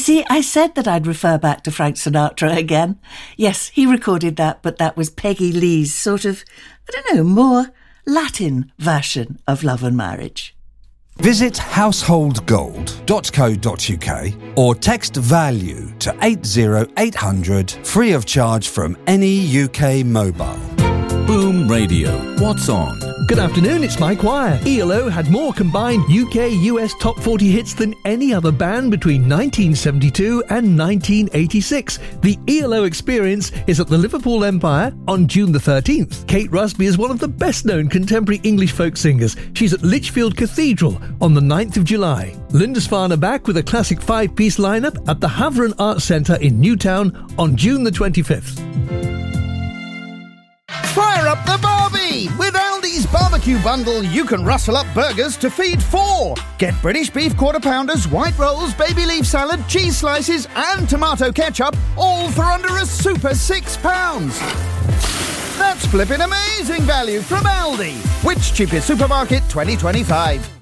see, I said that I'd refer back to Frank Sinatra again. Yes, he recorded that, but that was Peggy Lee's sort of, more Latin version of Love and Marriage. Visit householdgold.co.uk or text VALUE to 80800 free of charge from any UK mobile. Boom Radio. What's on? Good afternoon, it's Mike Wire. ELO had more combined UK-US top 40 hits than any other band between 1972 and 1986. The ELO Experience is at the Liverpool Empire on June the 13th. Kate Rusby is one of the best-known contemporary English folk singers. She's at Lichfield Cathedral on the 9th of July. Lindisfarne are back with a classic 5-piece lineup at the Haveren Arts Centre in Newtown on June the 25th. Fire up the barbie! With Aldi's barbecue bundle, you can rustle up burgers to feed 4. Get British beef quarter-pounders, white rolls, baby leaf salad, cheese slices and tomato ketchup, all for under a super £6. That's flipping amazing value from Aldi. Which cheapest supermarket 2025?